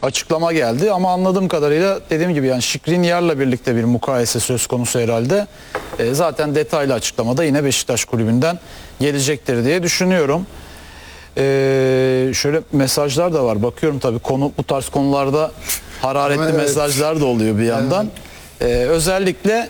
açıklama geldi. Ama anladığım kadarıyla dediğim gibi yani Skriniar'la birlikte bir mukayese söz konusu herhalde. Zaten detaylı açıklamada yine Beşiktaş kulübünden gelecektir diye düşünüyorum. Şöyle mesajlar da var. Bakıyorum tabii bu tarz konularda hararetli evet. mesajlar da oluyor bir yandan. Özellikle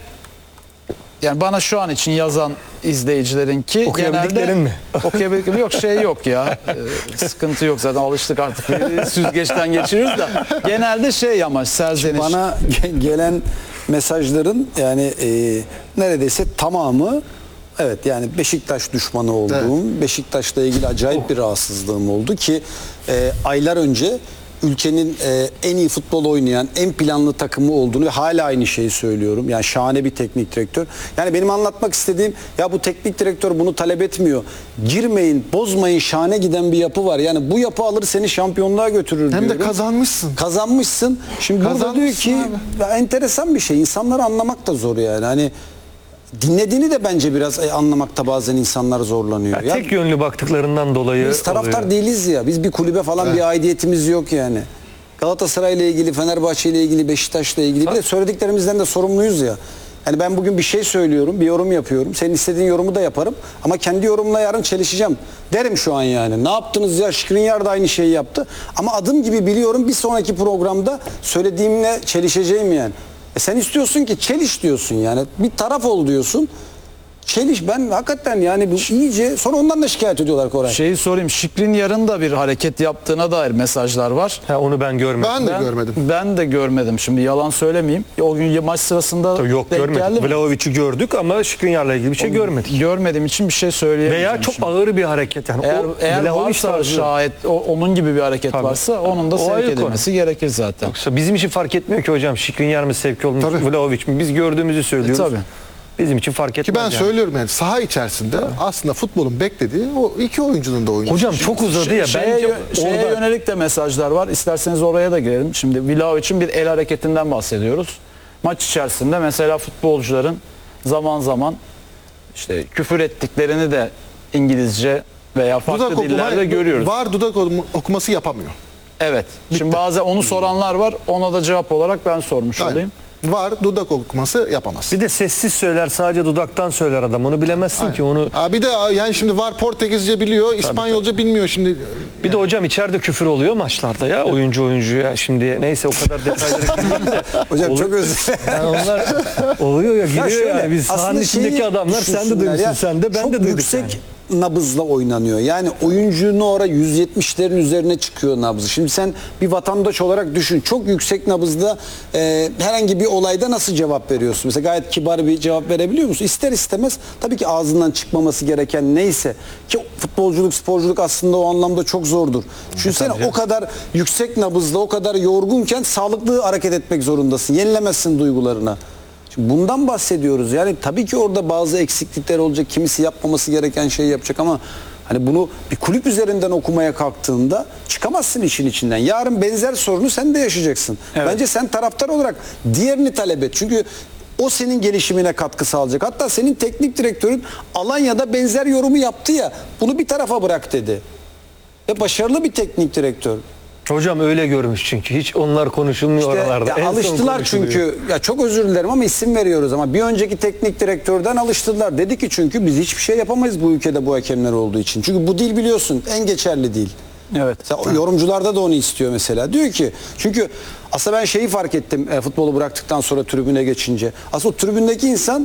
yani bana şu an için yazan izleyicilerinki Okuyabildiklerin mi? Okuyabildiklerim yok, şey yok ya. Sıkıntı yok, zaten alıştık artık. Süzgeçten geçiriyoruz da. Genelde şey ama serzeniş. Bana gelen mesajların yani neredeyse tamamı, evet, yani Beşiktaş düşmanı olduğum, Beşiktaş'la ilgili acayip bir rahatsızlığım oldu ki aylar önce ülkenin en iyi futbol oynayan, en planlı takımı olduğunu ve hala aynı şeyi söylüyorum. Yani şahane bir teknik direktör. Yani benim anlatmak istediğim, ya bu teknik direktör bunu talep etmiyor. Girmeyin, bozmayın, şahane giden bir yapı var. Yani bu yapı alır seni şampiyonluğa götürür Hem diyorum. de kazanmışsın. Kazanmışsın. Şimdi burada diyor ki ya enteresan bir şey. İnsanları anlamak da zor yani. Hani dinlediğini de bence biraz anlamakta bazen insanlar zorlanıyor. Ya tek yönlü baktıklarından dolayı biz taraftar oluyor. değiliz ya. Biz bir kulübe falan bir aidiyetimiz yok yani. Galatasaray'la ilgili, Fenerbahçe'yle ilgili, Beşiktaş'la ilgili bir de söylediklerimizden de sorumluyuz ya. Yani ben bugün bir şey söylüyorum, bir yorum yapıyorum. Senin istediğin yorumu da yaparım. Ama kendi yorumla yarın çelişeceğim. Derim şu an yani. Ne yaptınız ya? Skriniar da aynı şeyi yaptı. Ama adım gibi biliyorum bir sonraki programda söylediğimle çelişeceğim yani. Sen istiyorsun ki çeliş diyorsun yani. Bir taraf ol diyorsun. Çeliş, ben hakikaten yani bu iyice, sonra ondan da şikayet ediyorlar Koray. Şeyi sorayım, Skriniar'ın da bir hareket yaptığına dair mesajlar var. Onu ben görmedim. Ben de görmedim. Ben de görmedim, şimdi yalan söylemeyeyim. O gün maç sırasında Yok, denk görmedik. geldi mi? Vlahovic'i gördük ama Skriniar'la ilgili bir şey görmedik. Görmediğim için bir şey söyleyemeyeceğim. Veya çok şimdi. ağır bir hareket yani. Eğer Vlahovic varsa tarzı. şayet onun gibi bir hareket Tabii. varsa onun da O sevk ayrı konu. edilmesi gerekir zaten. Yoksa bizim için fark etmiyor ki hocam. Skriniar mı sevk olmuş, Tabii. Vlahovic mi? Biz gördüğümüzü söylüyoruz. Tabii. Bizim için fark etmez. Ki ben yani. söylüyorum yani saha içerisinde aslında futbolun beklediği o iki oyuncunun da oyuncusu. Hocam çok uzadı ya. Bence Şeye orada yönelik de mesajlar var. İsterseniz oraya da girelim. Şimdi Vlahovic'in bir el hareketinden bahsediyoruz. Maç içerisinde mesela futbolcuların zaman zaman işte küfür ettiklerini de İngilizce veya farklı dillerde görüyoruz. Var, dudak okuması yapamıyor. Evet. Şimdi bazen onu soranlar var. Ona da cevap olarak ben sormuş Aynen. olayım. Var, dudak okuması yapamaz. bir de sessiz söyler, sadece dudaktan söyler adam. Onu bilemezsin ki onu. Bir de yani şimdi var Portekizce biliyor, İspanyolca bilmiyor şimdi. Bir de hocam içeride küfür oluyor maçlarda ya, oyuncuya. Şimdi neyse o kadar detayları bilmiyorum da. Hocam çok özür Yani onlar oluyor ya, giriyor şöyle, yani. Biz sahanın aslında içindeki şeyi adamlar, sen de düşünsünler duymuşsun, ya, sen de, ben çok de duyduk yüksek yani. nabızla oynanıyor. Yani oyuncunun orada 170'lerin üzerine çıkıyor nabzı. Şimdi sen bir vatandaş olarak düşün. Çok yüksek nabızda herhangi bir olayda nasıl cevap veriyorsun? Mesela gayet kibar bir cevap verebiliyor musun? İster istemez tabii ki ağzından çıkmaması gereken neyse, ki futbolculuk, sporculuk aslında o anlamda çok zordur. Düşünsene o kadar yüksek nabızda, o kadar yorgunken sağlıklı hareket etmek zorundasın. Yenilemezsin duygularına. Şimdi bundan bahsediyoruz. Yani tabii ki orada bazı eksiklikler olacak. Kimisi yapmaması gereken şeyi yapacak ama hani bunu bir kulüp üzerinden okumaya kalktığında çıkamazsın işin içinden. Yarın benzer sorunu sen de yaşayacaksın. Evet. Bence sen taraftar olarak diğerini talep et. Çünkü o senin gelişimine katkı sağlayacak. Hatta senin teknik direktörün Alanya'da benzer yorumu yaptı ya. Bunu bir tarafa bırak dedi. Ve başarılı bir teknik direktör. Hocam öyle görmüş çünkü. Hiç onlar konuşulmuyor İşte oralarda. ya En son alıştılar konuşuluyor. çünkü. Ya çok özür dilerim ama isim veriyoruz ama bir önceki teknik direktörden alıştılar. Dedi ki çünkü biz hiçbir şey yapamayız bu ülkede bu hakemler olduğu için. Çünkü bu dil biliyorsun en geçerli dil. Evet. Mesela yorumcularda da onu istiyor mesela. Diyor ki çünkü aslında ben şeyi fark ettim futbolu bıraktıktan sonra tribüne geçince. Aslında o tribündeki insan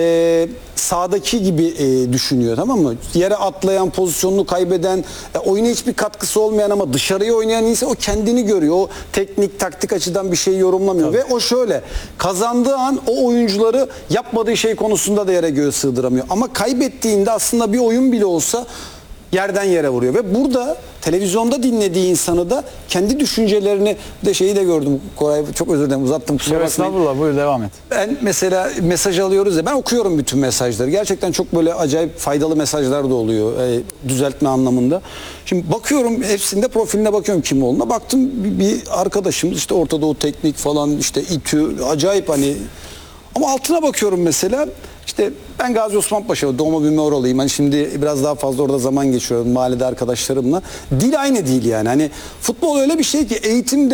sahadaki gibi düşünüyor, tamam mı? Yere atlayan, pozisyonunu kaybeden, oyuna hiçbir katkısı olmayan ama dışarıya oynayan insan o kendini görüyor. O teknik, taktik açıdan bir şey yorumlamıyor. Tabii. Ve o şöyle kazandığı an o oyuncuları yapmadığı şey konusunda da yere göğe sığdıramıyor. Ama kaybettiğinde aslında bir oyun bile olsa yerden yere vuruyor. Ve burada televizyonda dinlediği insanı da kendi düşüncelerini de şeyi de gördüm. Koray çok özür dilerim uzattım. Kusura bakmayın. Estağfurullah, buyur devam et. Ben mesela mesaj alıyoruz ya, ben okuyorum bütün mesajları. Gerçekten çok böyle acayip faydalı mesajlar da oluyor düzeltme anlamında. Şimdi bakıyorum hepsinde profiline bakıyorum kim olduğuna. Baktım bir arkadaşımız işte Orta Doğu Teknik falan işte İTÜ acayip hani, ama altına bakıyorum mesela. İşte ben Gazi Osman Paşa doğma büyüme oralıyım. Hani şimdi biraz daha fazla orada zaman geçiyorum mahallede arkadaşlarımla. Dil aynı değil yani. Hani futbol öyle bir şey ki eğitimde